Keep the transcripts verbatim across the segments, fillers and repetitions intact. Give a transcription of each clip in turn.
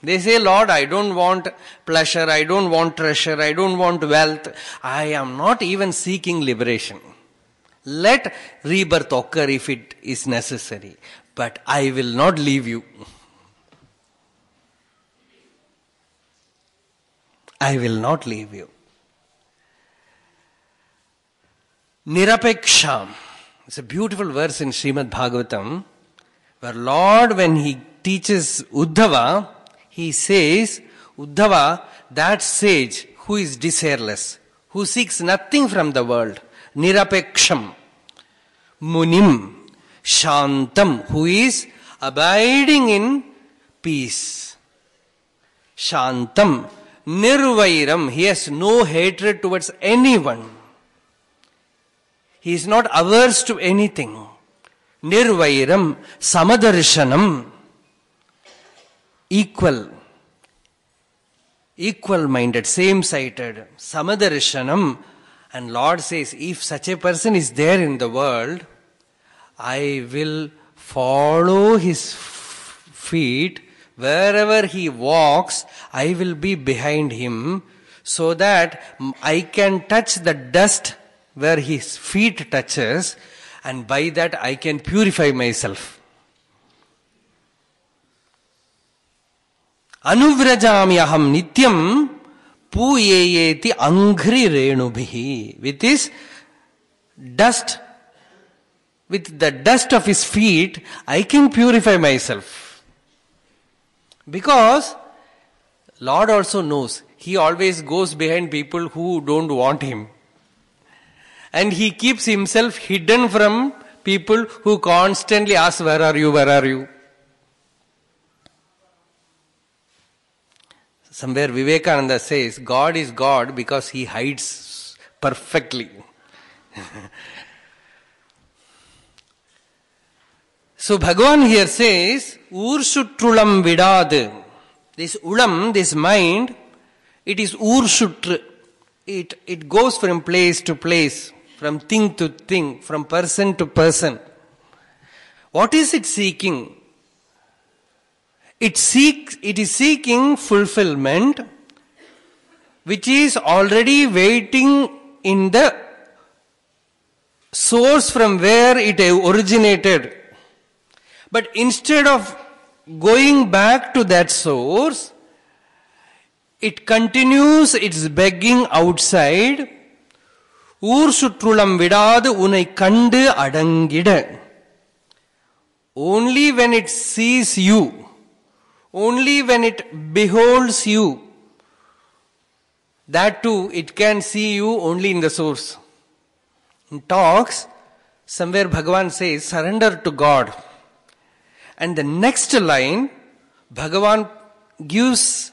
They say, Lord, I don't want pleasure, I don't want treasure, I don't want wealth. I am not even seeking liberation. Let rebirth occur if it is necessary. But I will not leave you. I will not leave you. Nirapeksham. It's a beautiful verse in Srimad Bhagavatam, where Lord, when He teaches Uddhava, He says, Uddhava, that sage who is desireless, who seeks nothing from the world, Nirapeksham, Munim, Shantam, who is abiding in peace. Shantam, Nirvairam, he has no hatred towards anyone. He is not averse to anything. Nirvairam, Samadarshanam, equal, equal-minded, same-sighted, Samadarshanam. And Lord says, if such a person is there in the world, I will follow his feet. Wherever he walks, I will be behind him, so that I can touch the dust where his feet touches, and by that I can purify myself. Anuvrajami aham nityam puyeyeti anghri renubhihi. With his dust, with the dust of his feet, I can purify myself. Because Lord also knows, He always goes behind people who don't want Him. And He keeps Himself hidden from people who constantly ask, where are you, where are you? Somewhere Vivekananda says, God is God because He hides perfectly. So Bhagavan here says, Urshutrulam vidad. This ulam, this mind, it is urshutru. It, it goes from place to place, from thing to thing, from person to person. What is it seeking? It seeks, it is seeking fulfillment, which is already waiting in the source from where it originated. But instead of going back to that source, it continues its begging outside. Urshutrulam vidad unai kandu adangida. Only when it sees you, only when it beholds you, that too it can see you only in the source. In talks, somewhere Bhagavan says, surrender to God. And the next line, Bhagavan gives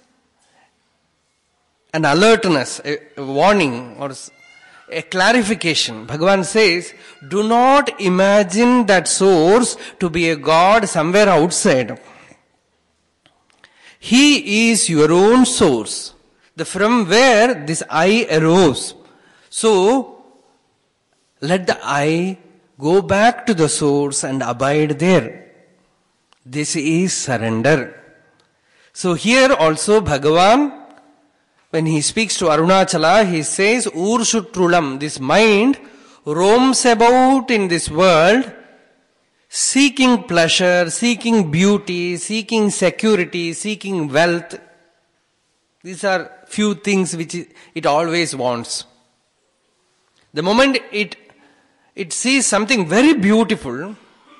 an alertness, a warning or a clarification. Bhagavan says, do not imagine that source to be a God somewhere outside. He is your own source, the from where this I arose. So, let the I go back to the source and abide there. This is surrender. So here also Bhagavan, when he speaks to Arunachala, he says, Urshutrulam, this mind roams about in this world, seeking pleasure, seeking beauty, seeking security, seeking wealth. These are few things which it always wants. The moment it, it sees something very beautiful,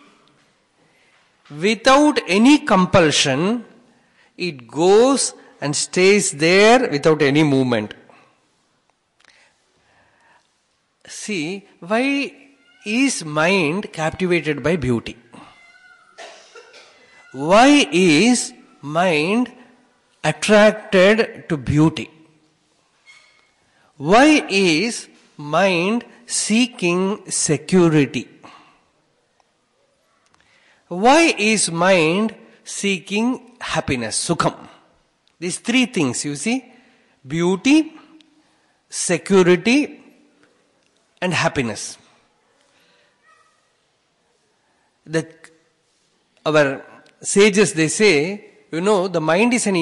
without any compulsion, it goes and stays there without any movement. See, why is mind captivated by beauty? Why is mind attracted to beauty? Why is mind seeking security? Why is mind seeking happiness, sukham? These three things, you see, beauty, security, and happiness. The, our sages, they say, you know, the mind is an